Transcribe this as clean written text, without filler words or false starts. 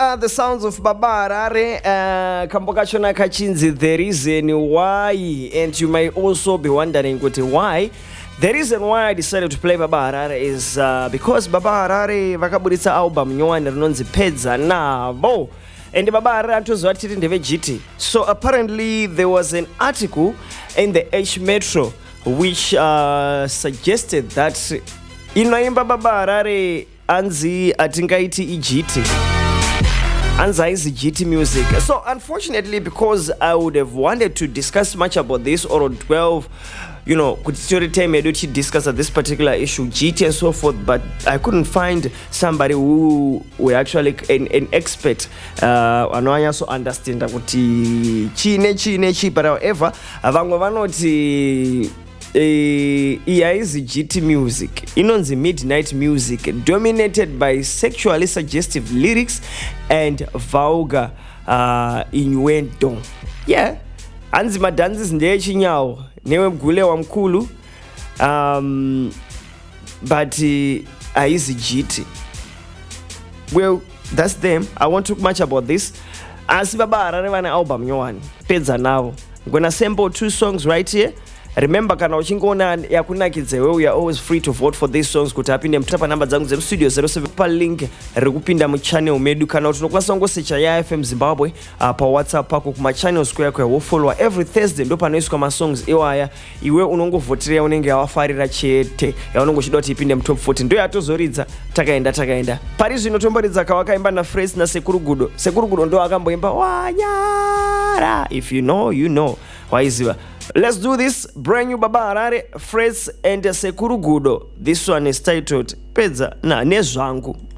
the sounds of Baba Harare, Kambokachona Kachinzi, the reason why, and you may also be wondering why. The reason why I decided to play Baba Harare is because Baba Harare vakaburitsa album nyowani rinonzi Pedza Navo. And Baba Harare antozwa tiri ndeve GT. So apparently there was an article in the H Metro which suggested that inoimba Baba Harare anzi atingaiti iGT. Anza is GT music. So unfortunately, because I would have wanted to discuss much about this or on 12, you know, could time to discuss this particular issue, GT and so forth, but I couldn't find somebody who were actually an expert. And I also understand that chine, but however, is GT music, inonzi midnight music dominated by sexually suggestive lyrics and vulgar innuendo. Yeah, anzi madanzi ndeye chinyawo newe mgule wa mkulu, but is GT. Well, that's them. I won't talk much about this. As Baba Harare vana album nyowani Pedza Navo. I'm gonna sample 2 songs right here. Remember, kana uchingona yakunakidze, we are always free to vote for these songs kuti apinde mtapa namba dzangu ze studio 07 pa link rekupinda mu channel medu kana utinokwanisa ngosecha ya FM Zimbabwe pa WhatsApp pako kuma channels kwako wo follow every Thursday ndo panoiswa ma songs iwaya iwe unongovotiria unenge awafarira chete ya unongochidwa kuti ipinde mu top 40 ndo yatozoridza takaenda Paris inotomboridza kawakaimba na Phrase na Sekuru Gudo ndo akamboimba wanyara. If you know you know. Waiziwa. Let's do this. Brand new Baba Harare, Phrase and Sekuru Gudo. This one is titled Pedza na Nezvangu.